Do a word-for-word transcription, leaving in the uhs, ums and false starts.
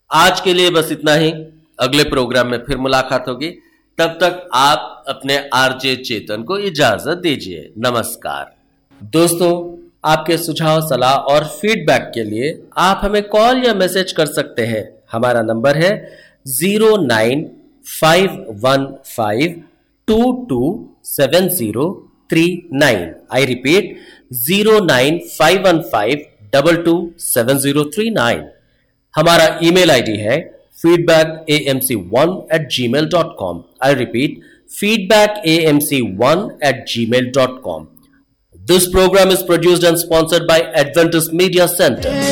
आज के लिए बस इतना ही। अगले प्रोग्राम में फिर मुलाकात होगी। तब तक आप अपने आरजे चेतन को इजाजत दीजिए। नमस्कार। दोस्तों, आपके सुझाव, सलाह और फीडबैक के लिए आप हमें कॉल या मैसेज कर सकते हैं। हमारा नंबर है zero nine five one five to to seven zero three nine. I repeat, zero nine five one five to to seven zero three nine. हमारा ईमेल आईडी है feedback A M C one eight ji mail dot com. I repeat, feedback A M C one eight ji mail dot com. This program is produced and sponsored by Adventist Media Center.